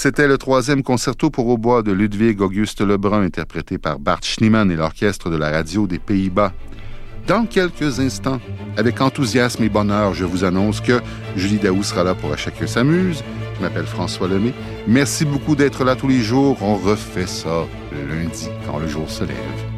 C'était le 3e concerto pour hautbois de Ludwig Auguste Lebrun, interprété par Bart Schneemann et l'Orchestre de la radio des Pays-Bas. Dans quelques instants, avec enthousiasme et bonheur, je vous annonce que Julie Daou sera là pour À Chacun s'amuse. Je m'appelle François Lemay. Merci beaucoup d'être là tous les jours. On refait ça lundi, quand le jour se lève.